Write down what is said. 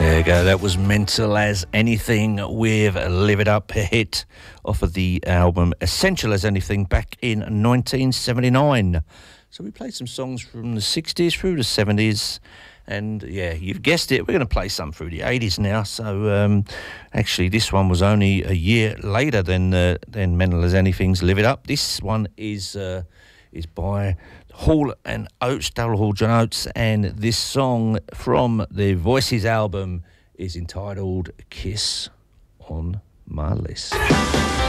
There you go, that was Mental as Anything with Live It Up, a hit off of the album Essential as Anything back in 1979. So we played some songs from the 60s through the 70s, and yeah, you've guessed it, we're going to play some through the 80s now. So actually this one was only a year later than Mental as Anything's Live It Up. This one is by Hall and Oates, Daryl Hall, John Oates, and this song from the Voices album is entitled Kiss on My List.